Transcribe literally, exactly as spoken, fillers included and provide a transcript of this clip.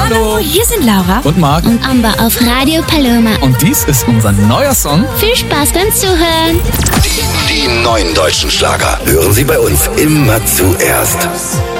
Hallo, hier sind Laura und Marc und Amber auf Radio Paloma. und dies ist unser neuer Song. Viel Spaß beim Zuhören. Die, die neuen deutschen Schlager hören Sie bei uns immer zuerst.